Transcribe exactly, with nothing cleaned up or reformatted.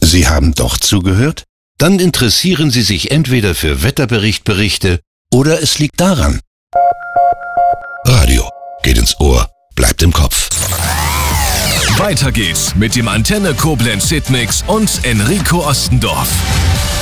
Sie haben doch zugehört? Dann interessieren Sie sich entweder für Wetterberichtberichte oder es liegt daran. Radio geht ins Ohr, bleibt im Kopf. Weiter geht's mit dem Antenne Koblenz Hitmix und Enrico Ostendorf.